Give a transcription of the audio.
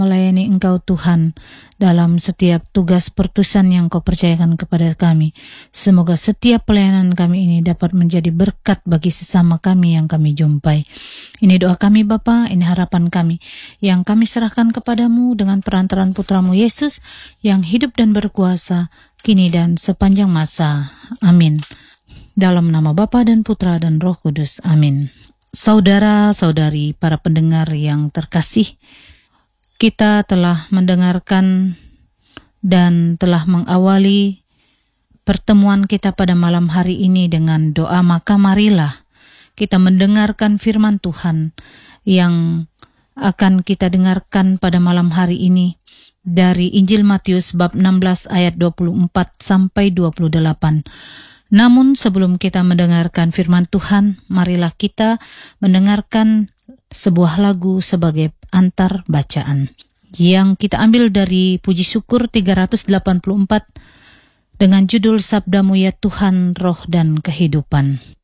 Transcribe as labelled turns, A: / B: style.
A: melayani Engkau Tuhan dalam setiap tugas pertusan yang Kau percayakan kepada kami. Semoga setiap pelayanan kami ini dapat menjadi berkat bagi sesama kami yang kami jumpai. Ini doa kami Bapa, ini harapan kami yang kami serahkan kepadamu dengan perantaran putramu Yesus yang hidup dan berkuasa kini dan sepanjang masa. Amin. Dalam nama Bapa dan Putra dan Roh Kudus. Amin. Saudara-saudari, para pendengar yang terkasih, kita telah mendengarkan dan telah mengawali pertemuan kita pada malam hari ini dengan doa. Maka marilah kita mendengarkan firman Tuhan yang akan kita dengarkan pada malam hari ini dari Injil Matius bab 16 ayat 24 sampai 28. Namun sebelum kita mendengarkan firman Tuhan, marilah kita mendengarkan sebuah lagu sebagai antar bacaan yang kita ambil dari Puji Syukur 384 dengan judul Sabdamu ya Tuhan, Roh dan Kehidupan.